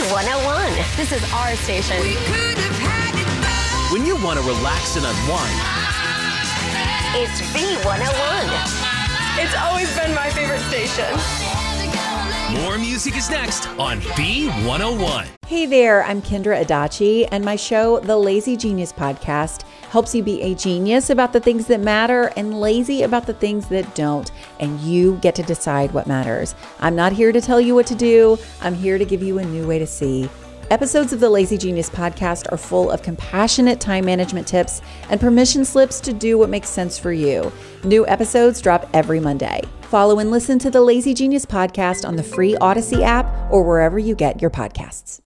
B101. This is our station. When you want to relax and unwind, It's B101. It's always been my favorite station. more music is next on B101. Hey there, I'm Kendra Adachi, and my show, The Lazy Genius Podcast, helps you be a genius about the things that matter and lazy about the things that don't, and you get to decide what matters. I'm not here to tell you what to do. I'm here to give you a new way to see. Episodes of the Lazy Genius Podcast are full of compassionate time management tips and permission slips to do what makes sense for you. New episodes drop every Monday. Follow and listen to the Lazy Genius Podcast on the free Odyssey app or wherever you get your podcasts.